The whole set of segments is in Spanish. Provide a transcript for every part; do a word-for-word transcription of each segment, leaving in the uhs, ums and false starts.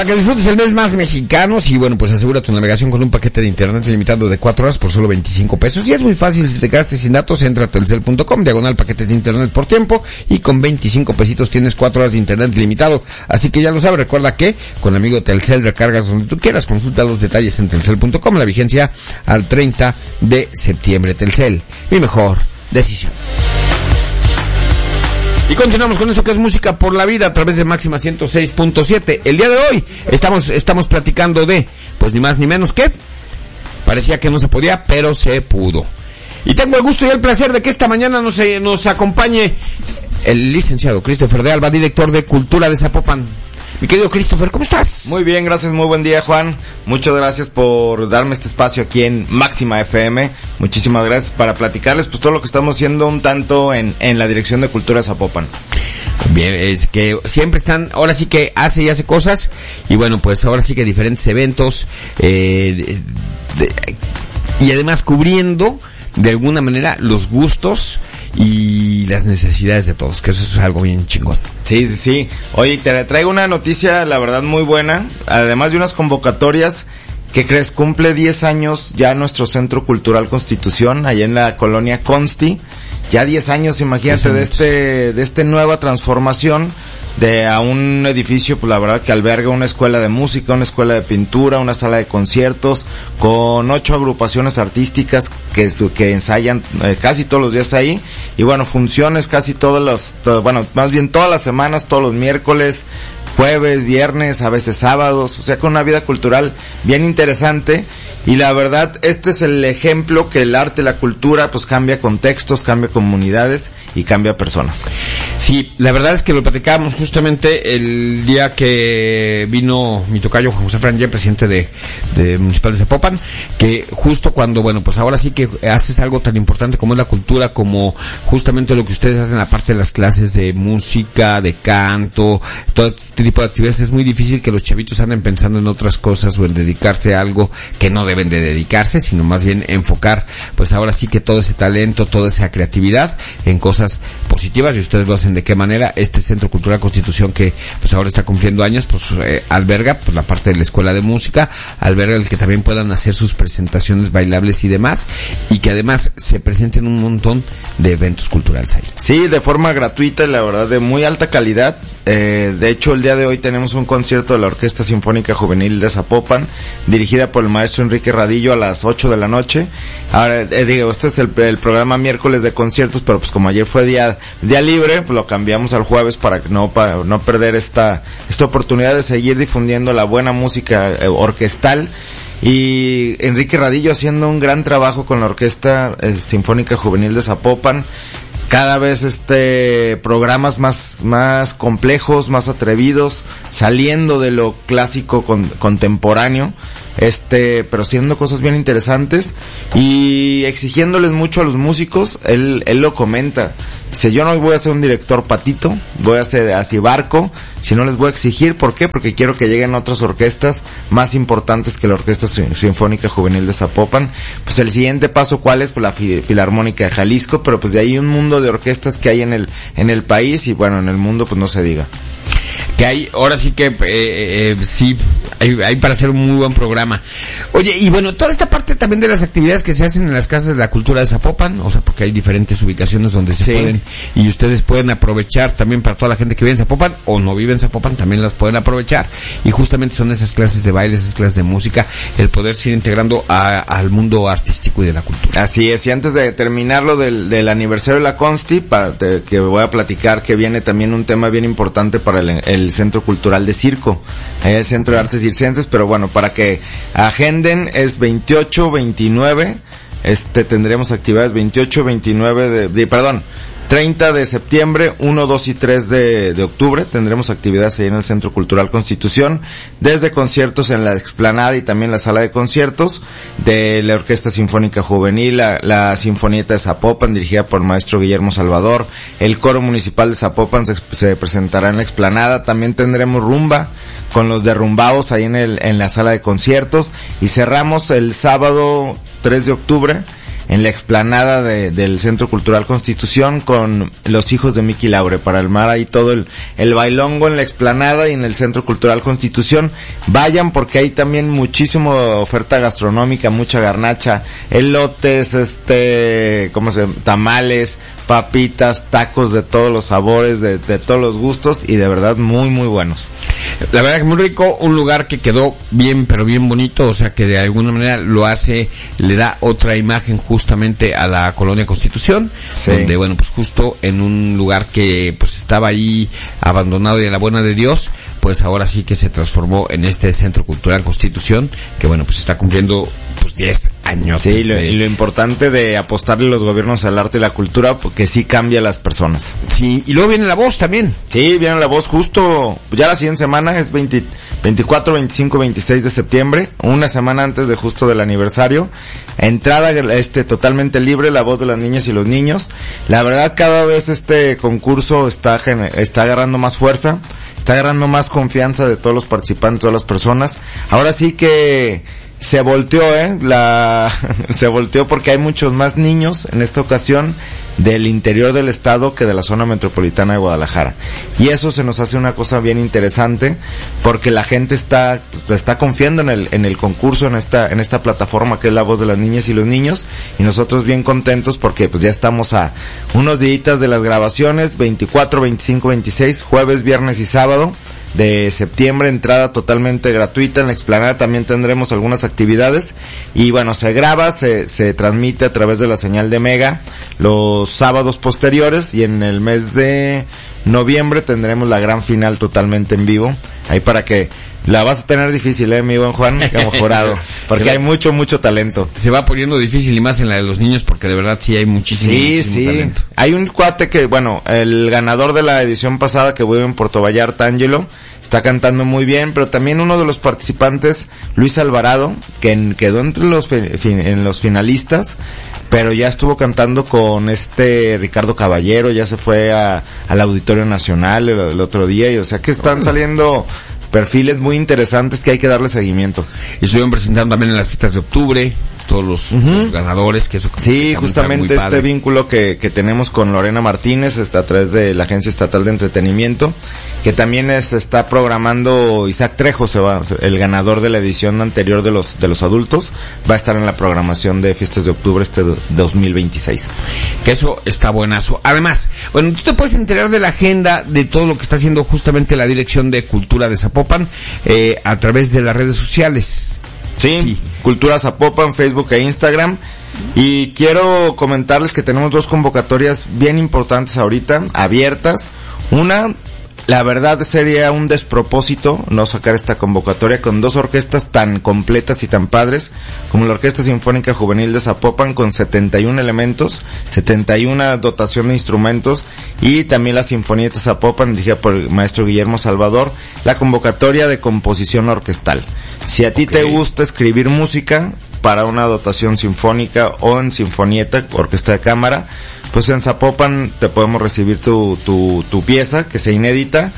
Para que disfrutes el mes más mexicanos y bueno, pues asegura tu navegación con un paquete de internet ilimitado de cuatro horas por solo veinticinco pesos. Y es muy fácil, si te quedaste sin datos, entra a telcel punto com, diagonal paquetes de internet por tiempo, y con veinticinco pesitos tienes cuatro horas de internet ilimitado. Así que ya lo sabes, recuerda que con amigo Telcel recargas donde tú quieras. Consulta los detalles en telcel punto com, la vigencia al treinta de septiembre. Telcel, mi mejor decisión. Y continuamos con eso que es música por la vida a través de Máxima ciento seis punto siete. El día de hoy estamos estamos platicando de, pues ni más ni menos que, parecía que no se podía, pero se pudo. Y tengo el gusto y el placer de que esta mañana nos, eh, nos acompañe el licenciado Christopher de Alba, director de Cultura de Zapopan. Mi querido Christopher, ¿cómo estás? Muy bien, gracias, muy buen día, Juan. Muchas gracias por darme este espacio aquí en Máxima F M. Muchísimas gracias para platicarles pues todo lo que estamos haciendo un tanto en, en la Dirección de Cultura de Zapopan. Bien, es que siempre están, ahora sí que hace y hace cosas, y bueno, pues ahora sí que diferentes eventos, eh, de, de, y además cubriendo de alguna manera los gustos y las necesidades de todos, que eso es algo bien chingón. Sí, sí, sí. Oye, te traigo una noticia, la verdad, muy buena, además de unas convocatorias. ¿Qué crees? Cumple diez años ya nuestro Centro Cultural Constitución, allá en la colonia Consti. Ya diez años, imagínate, de este, de esta nueva transformación de a un edificio, pues la verdad que alberga una escuela de música, una escuela de pintura, una sala de conciertos, con ocho agrupaciones artísticas que, que ensayan eh, casi todos los días ahí, y bueno, funciones casi todos los, todo, bueno, más bien todas las semanas, todos los miércoles, jueves, viernes, a veces sábados, o sea, con una vida cultural bien interesante. Y la verdad, este es el ejemplo que el arte, la cultura, pues cambia contextos, cambia comunidades y cambia personas. Sí, la verdad es que lo platicábamos justamente el día que vino mi tocayo José Frangé, presidente de, de Municipal de Zapopan, que justo cuando, bueno, pues ahora sí que haces algo tan importante como es la cultura, como justamente lo que ustedes hacen aparte de las clases de música, de canto, todo este tipo de actividades, es muy difícil que los chavitos anden pensando en otras cosas o en dedicarse a algo que no deben de dedicarse, sino más bien enfocar, pues ahora sí que todo ese talento, toda esa creatividad en cosas positivas, y ustedes lo hacen de qué manera. Este Centro Cultural Constitución, que pues ahora está cumpliendo años, pues eh, alberga pues la parte de la escuela de música, alberga el que también puedan hacer sus presentaciones bailables y demás, y que además se presenten un montón de eventos culturales ahí. Sí, de forma gratuita y la verdad de muy alta calidad. Eh, de hecho, el día de hoy tenemos un concierto de la Orquesta Sinfónica Juvenil de Zapopan, dirigida por el maestro Enrique Radillo, a las ocho de la noche. Ahora, eh, digo, este es el, el programa miércoles de conciertos, pero pues como ayer fue día día libre, pues lo cambiamos al jueves para no para no perder esta esta oportunidad de seguir difundiendo la buena música eh, orquestal. Y Enrique Radillo haciendo un gran trabajo con la Orquesta eh, Sinfónica Juvenil de Zapopan. Cada vez este programas más más complejos, más atrevidos, saliendo de lo clásico con, contemporáneo, este, pero haciendo cosas bien interesantes y exigiéndoles mucho a los músicos. Él él lo comenta. Dice, yo no voy a ser un director patito, voy a ser así barco, si no les voy a exigir. ¿Por qué? Porque quiero que lleguen otras orquestas más importantes que la Orquesta Sinfónica Juvenil de Zapopan. Pues el siguiente paso, ¿cuál es? Pues la Filarmónica de Jalisco, pero pues de ahí un mundo de orquestas que hay en el en el país, y bueno, en el mundo pues no se diga. Que hay, ahora sí que, eh, eh, sí, hay, hay para hacer un muy buen programa. Oye, y bueno, toda esta parte también de las actividades que se hacen en las casas de la cultura de Zapopan, o sea, porque hay diferentes ubicaciones donde se sí. pueden, y ustedes pueden aprovechar también para toda la gente que vive en Zapopan, o no vive en Zapopan, también las pueden aprovechar, y justamente son esas clases de baile, esas clases de música, el poder seguir integrando a, al mundo artístico y de la cultura. Así es, y antes de terminar lo del, del aniversario de la Consti, para te, que voy a platicar que viene también un tema bien importante para el, el Centro Cultural de Circo, el Centro de Artes Circenses, pero bueno, para que agenden es veintiocho, veintinueve, este tendremos actividades veintiocho, veintinueve de, de perdón, treinta de septiembre, uno, dos y tres de, de octubre, tendremos actividades ahí en el Centro Cultural Constitución, desde conciertos en la explanada y también la sala de conciertos de la Orquesta Sinfónica Juvenil, la, la Sinfonieta de Zapopan, dirigida por el maestro Guillermo Salvador, el Coro Municipal de Zapopan se, se presentará en la explanada, también tendremos rumba con los derrumbados ahí en el, en la sala de conciertos, y cerramos el sábado tres de octubre en la explanada de, del Centro Cultural Constitución con los hijos de Miki Laure, para armar ahí todo el, el bailongo en la explanada y en el Centro Cultural Constitución. Vayan porque hay también muchísima oferta gastronómica, mucha garnacha, elotes, este, ¿cómo se llama? Tamales, papitas, tacos de todos los sabores, de, de todos los gustos y de verdad muy muy buenos. La verdad que muy rico, un lugar que quedó bien pero bien bonito, o sea que de alguna manera lo hace, le da otra imagen justamente a la Colonia Constitución, sí. Donde bueno pues justo en un lugar que pues estaba ahí abandonado y a la buena de Dios, pues ahora sí que se transformó en este Centro Cultural Constitución, que bueno pues está cumpliendo pues diez años. Sí, lo, y lo importante de apostarle los gobiernos al arte y la cultura, porque sí cambia a las personas. Sí, y luego viene La Voz también. Sí, viene La Voz justo, ya la siguiente semana es veinte, veinticuatro, veinticinco, veintiséis de septiembre, una semana antes de justo del aniversario. Entrada este totalmente libre, La Voz de las niñas y los niños. La verdad cada vez este concurso está está agarrando más fuerza, está agarrando más confianza de todos los participantes, todas las personas. Ahora sí que se volteó, eh, la, se volteó porque hay muchos más niños en esta ocasión del interior del estado que de la zona metropolitana de Guadalajara. Y eso se nos hace una cosa bien interesante porque la gente está, está confiando en el, en el concurso, en esta, en esta plataforma que es La Voz de las niñas y los niños, y nosotros bien contentos porque pues ya estamos a unos días de las grabaciones, veinticuatro, veinticinco, veintiséis, jueves, viernes y sábado de septiembre, entrada totalmente gratuita. En la explanada también tendremos algunas actividades y bueno, se graba, se, se transmite a través de la señal de Mega los sábados posteriores, y en el mes de noviembre tendremos la gran final totalmente en vivo, ahí para que la vas a tener difícil, eh, mi buen Juan, como jurado, porque hay mucho, mucho talento. Se va poniendo difícil y más en la de los niños porque de verdad sí hay muchísimo, sí, muchísimo sí. talento. Hay un cuate que, bueno, el ganador de la edición pasada que vive en Puerto Vallarta, Ángelo, está cantando muy bien, pero también uno de los participantes, Luis Alvarado, que en, quedó entre los fin, en los finalistas, pero ya estuvo cantando con este Ricardo Caballero, ya se fue a, al Auditorio Nacional el, el otro día, y o sea que están saliendo perfiles muy interesantes que hay que darle seguimiento. Y estuvieron presentando también en las fiestas de octubre todos los, uh-huh. los ganadores, que eso sí, justamente este padre. Vínculo que, que tenemos con Lorena Martínez está a través de la Agencia Estatal de Entretenimiento, que también es, está programando Isaac Trejo, se va, el ganador de la edición anterior de los de los adultos, va a estar en la programación de fiestas de octubre este dos mil veintiséis. Que eso está buenazo. Además, bueno, tú te puedes enterar de la agenda de todo lo que está haciendo justamente la Dirección de Cultura de Zapopan eh, a través de las redes sociales. Sí, sí, Cultura Zapopan, Facebook e Instagram. Y quiero comentarles que tenemos dos convocatorias bien importantes ahorita, abiertas. Una, la verdad sería un despropósito no sacar esta convocatoria con dos orquestas tan completas y tan padres como la Orquesta Sinfónica Juvenil de Zapopan, con setenta y un elementos, setenta y una dotación de instrumentos, y también la Sinfonieta Zapopan dirigida por el maestro Guillermo Salvador, la convocatoria de composición orquestal. Si a ti okay. te gusta escribir música para una dotación sinfónica o en sinfonieta, orquesta de cámara, pues en Zapopan te podemos recibir tu, tu, tu pieza que se inédita,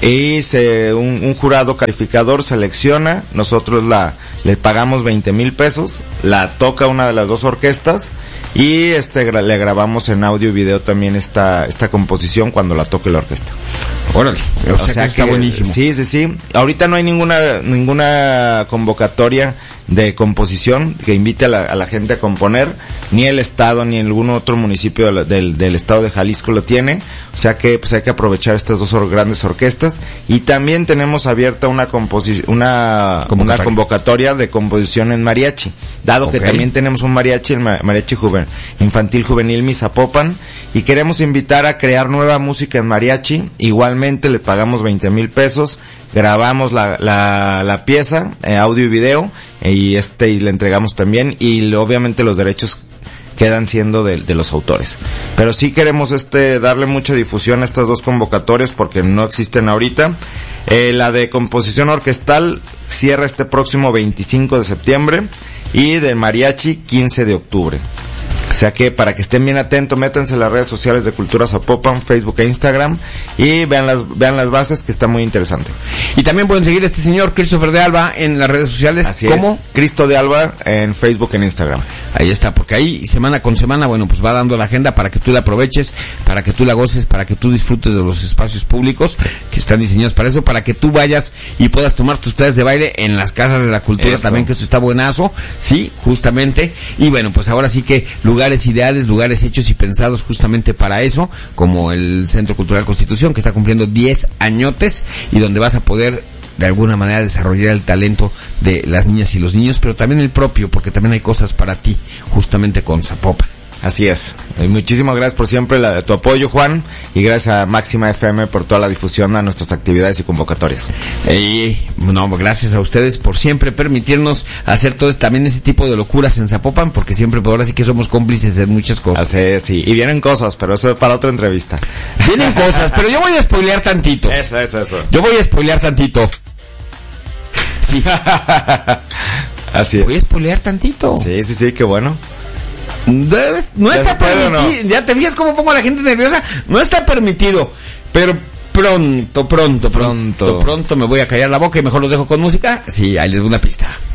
y se, un, un jurado calificador selecciona, nosotros la, le pagamos veinte mil pesos, la toca una de las dos orquestas, y este le grabamos en audio y video también esta, esta composición cuando la toque la orquesta. Órale, o, o sea, sea que está que, buenísimo. Sí, sí, sí. Ahorita no hay ninguna, ninguna convocatoria de composición que invite a la, a la gente a componer, ni el estado ni algún otro municipio del, del, del estado de Jalisco lo tiene, o sea que pues hay que aprovechar estas dos or, grandes orquestas. Y también tenemos abierta una composi- una, convocatoria. una convocatoria de composición en mariachi, dado okay. que también tenemos un mariachi, el mariachi juven, infantil juvenil Mi Zapopan, y queremos invitar a crear nueva música en mariachi. Igualmente le pagamos veinte mil pesos, grabamos la, la, la pieza, eh, audio y video, eh, y este, y le entregamos también, y obviamente los derechos quedan siendo de, de los autores. Pero sí queremos este, darle mucha difusión a estas dos convocatorias porque no existen ahorita. Eh, la de composición orquestal cierra este próximo veinticinco de septiembre, y de mariachi quince de octubre. sea que para que estén bien atentos, métanse en las redes sociales de Cultura Zapopan, Facebook e Instagram, y vean las, vean las bases, que está muy interesante. Y también pueden seguir a este señor Christopher de Alba en las redes sociales. Así ¿Cómo? es, Cristo de Alba en Facebook e Instagram. Ahí está, porque ahí semana con semana, bueno, pues va dando la agenda para que tú la aproveches, para que tú la goces, para que tú disfrutes de los espacios públicos que están diseñados para eso, para que tú vayas y puedas tomar tus clases de baile en las casas de la cultura. Eso también, que eso está buenazo, sí, justamente. Y bueno, pues ahora sí que lugares ideales, lugares hechos y pensados justamente para eso, como el Centro Cultural Constitución, que está cumpliendo diez añotes, y donde vas a poder de alguna manera desarrollar el talento de las niñas y los niños, pero también el propio, porque también hay cosas para ti, justamente con Zapopan. Así es. Y muchísimas gracias por siempre la, tu apoyo, Juan, y gracias a Máxima F M por toda la difusión a nuestras actividades y convocatorias. Y no, gracias a ustedes por siempre permitirnos hacer todo también ese tipo de locuras en Zapopan, porque siempre, por ahora sí que somos cómplices de muchas cosas. Así es, sí. Y vienen cosas, pero eso es para otra entrevista. Vienen cosas, pero yo voy a spoilear tantito. Eso, eso, eso. Yo voy a spoilear tantito. Sí. Así es. Voy a spoilear tantito. Sí, sí, sí, qué bueno. No, no está permitido. No. Ya te fijas cómo pongo a la gente nerviosa. No está permitido. Pero pronto, pronto, pronto, pronto, pronto me voy a callar la boca y mejor los dejo con música. Sí, ahí les doy una pista.